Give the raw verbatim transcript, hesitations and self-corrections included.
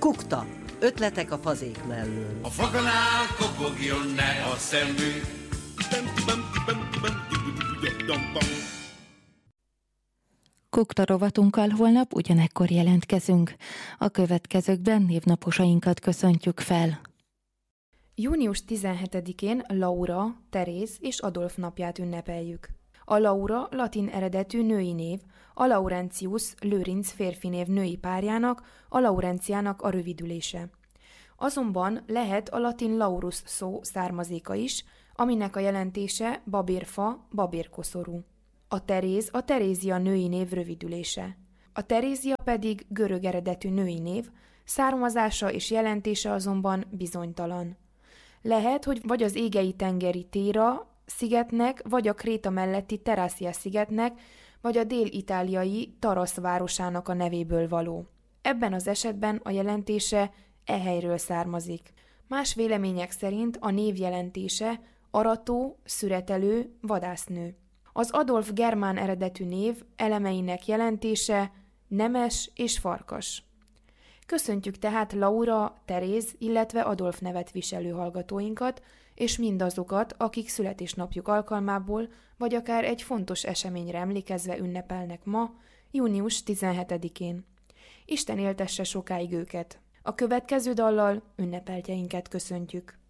Kukta. Ötletek a fazék mellől. A foganál kopogjon ne a szemünk. Kukta rovatunkkal holnap ugyanekkor jelentkezünk. A következőkben névnaposainkat köszöntjük fel. június tizenhetedikén Laura, Teréz és Adolf napját ünnepeljük. A Laura latin eredetű női név, a Laurentius Lőrinc férfi név női párjának, a Laurenciának a rövidülése. Azonban lehet a latin laurus szó származéka is, aminek a jelentése babérfa, babérkoszorú. A Teréz a Terézia női név rövidülése. A Terézia pedig görög eredetű női név, származása és jelentése azonban bizonytalan. Lehet, hogy vagy az égei tengeri Téra szigetnek, vagy a Kréta melletti Terászia szigetnek, vagy a dél-itáliai Tarasz városának a nevéből való. Ebben az esetben a jelentése e helyről származik. Más vélemények szerint a név jelentése arató, szüretelő, vadásznő. Az Adolf germán eredetű név elemeinek jelentése nemes és farkas. Köszöntjük tehát Laura, Teréz, illetve Adolf nevet viselő hallgatóinkat, és mindazokat, akik születésnapjuk alkalmából, vagy akár egy fontos eseményre emlékezve ünnepelnek ma, június tizenhetedikén. Isten éltesse sokáig őket. A következő dallal ünnepeltjeinket köszöntjük.